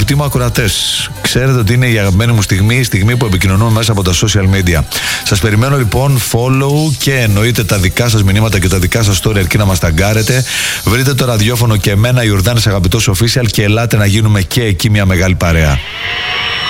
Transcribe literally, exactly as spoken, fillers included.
Αγαπητοί μου ακροατές, ξέρετε ότι είναι η αγαπημένη μου στιγμή, η στιγμή που επικοινωνούμε μέσα από τα social media. Σας περιμένω λοιπόν follow και εννοείται τα δικά σας μηνύματα και τα δικά σας story, αρκεί να μας ταγκάρετε. Βρείτε το ραδιόφωνο και εμένα, Ιορδάνης Αγαπητός Official, και ελάτε να γίνουμε και εκεί μια μεγάλη παρέα.